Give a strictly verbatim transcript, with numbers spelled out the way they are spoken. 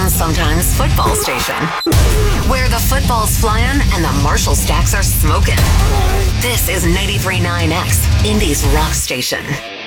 and sometimes football station, where the football's flying and the Marshall stacks are smoking. This is ninety-three point nine X, Indy's rock station.